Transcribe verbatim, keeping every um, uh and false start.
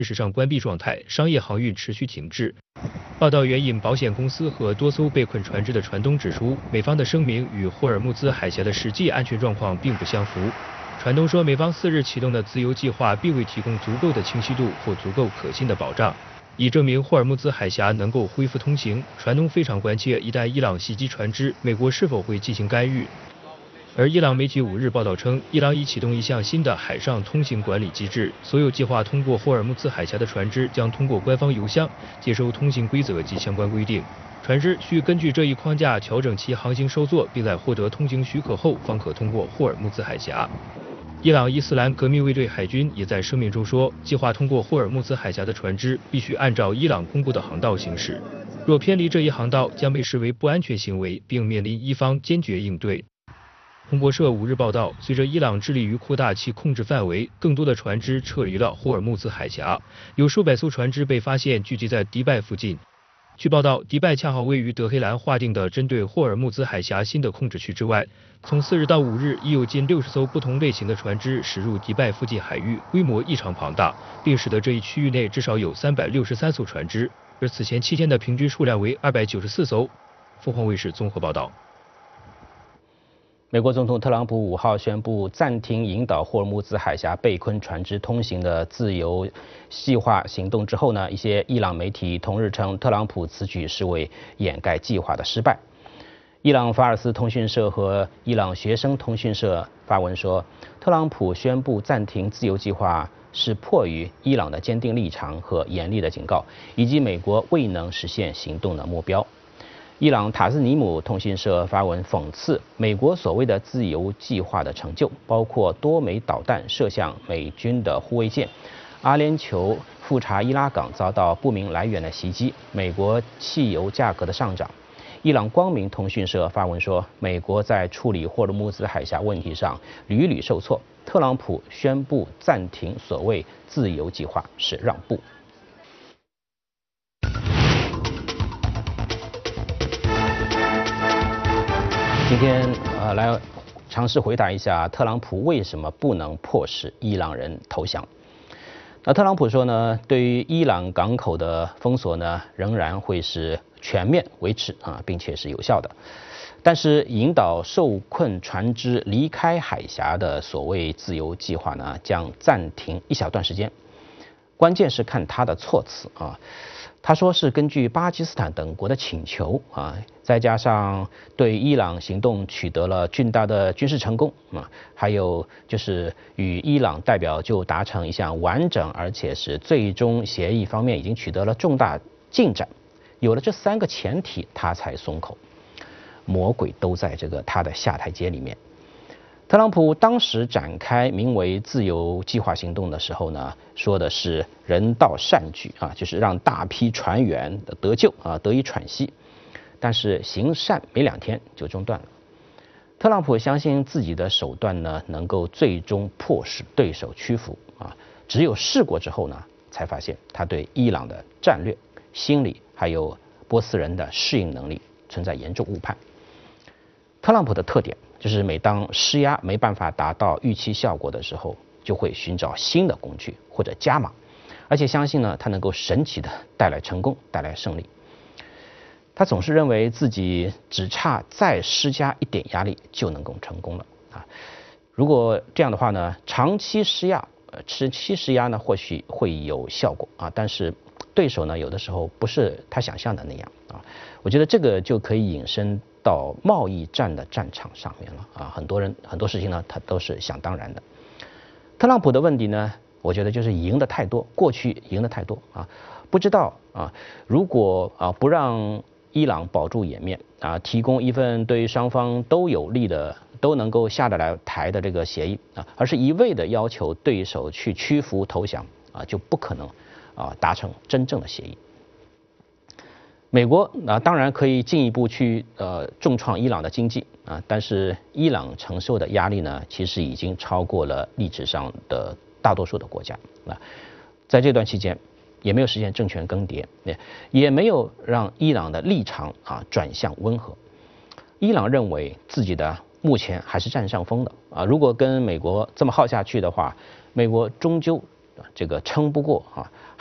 事实上关闭状态，商业航运持续停滞。报道援引保险公司和多艘被困船只的船东指出，美方的声明与霍尔木兹海峡的实际安全状况并不相符。船东说，美方四日启动的自由计划并未提供足够的清晰度或足够可信的保障，以证明霍尔木兹海峡能够恢复通行。船东非常关切，一旦伊朗袭击船只，美国是否会进行干预？而伊朗媒体五日报道称，伊朗已启动一项新的海上通行管理机制，所有计划通过霍尔木兹海峡的船只将通过官方邮箱接收通行规则及相关规定。船只需根据这一框架调整其航行收作，并在获得通行许可后方可通过霍尔木兹海峡。伊朗伊斯兰革命卫队海军也在声明中说，计划通过霍尔木兹海峡的船只必须按照伊朗公布的航道行驶，若偏离这一航道，将被视为不安全行为，并面临伊方坚决应对。彭博社五日报道，随着伊朗致力于扩大其控制范围，更多的船只撤离了霍尔木兹海峡，有数百艘船只被发现聚集在迪拜附近。据报道，迪拜恰好位于德黑兰划定的针对霍尔木兹海峡新的控制区之外。从四日到五日，已有近六十艘不同类型的船只驶入迪拜附近海域，规模异常庞大，并使得这一区域内至少有三百六十三艘船只，而此前七天的平均数量为二百九十四艘。凤凰卫视综合报道。 美国总统特朗普五号宣布暂停引导霍尔木兹海峡被困船只通行的自由计划行动之后呢，一些伊朗媒体同日称，特朗普此举是为掩盖计划的失败。伊朗法尔斯通讯社和伊朗学生通讯社发文说，特朗普宣布暂停自由计划是迫于伊朗的坚定立场和严厉的警告，以及美国未能实现行动的目标。伊朗塔斯尼姆通讯社发文讽刺美国所谓的自由计划的成就，包括多枚导弹射向美军的护卫舰，阿联酋富查伊拉港遭到不明来源的袭击，美国汽油价格的上涨。伊朗光明通讯社发文说，美国在处理霍尔木兹海峡问题上屡屡受挫，特朗普宣布暂停所谓自由计划是让步。今天呃来尝试回答一下特朗普为什么不能迫使伊朗人投降。那特朗普说呢，对于伊朗港口的封锁呢，仍然会是全面维持啊，并且是有效的。但是引导受困船只离开海峡的所谓自由计划呢，将暂停一小段时间。关键是看他的措辞啊。他说是根据巴基斯坦等国的请求啊，再加上对伊朗行动取得了巨大的军事成功啊，还有就是与伊朗代表就达成一项完整而且是最终协议方面已经取得了重大进展，有了这三个前提，他才松口。魔鬼都在这个他的下台阶里面。特朗普当时展开名为自由计划行动的时候呢，说的是人道善举啊，就是让大批船员得救啊，得以喘息。但是行善没两天就中断了。特朗普相信自己的手段呢，能够最终迫使对手屈服啊。只有试过之后呢，才发现他对伊朗的战略、心理还有波斯人的适应能力存在严重误判。特朗普的特点就是每当施压没办法达到预期效果的时候，就会寻找新的工具或者加码，而且相信呢，他能够神奇的带来成功，带来胜利。他总是认为自己只差再施加一点压力就能够成功了啊！如果这样的话呢，长期施压，呃，长期施压呢或许会有效果啊，但是对手呢有的时候不是他想象的那样啊。我觉得这个就可以引申到贸易战的战场上面了啊，很多人很多事情呢，他都是想当然的。特朗普的问题呢，我觉得就是赢得太多，过去赢得太多啊，不知道啊，如果啊不让伊朗保住颜面啊，提供一份对双方都有利的、都能够下得来台的这个协议啊，而是一味的要求对手去屈服投降啊，就不可能啊达成真正的协议。美国啊，当然可以进一步去呃重创伊朗的经济啊，但是伊朗承受的压力呢，其实已经超过了历史上的大多数的国家啊，在这段期间。也没有实现政权更迭，也没有让伊朗的立场啊转向温和。伊朗认为自己的目前还是占上风的啊，如果跟美国这么耗下去的话，美国终究这个撑不过啊。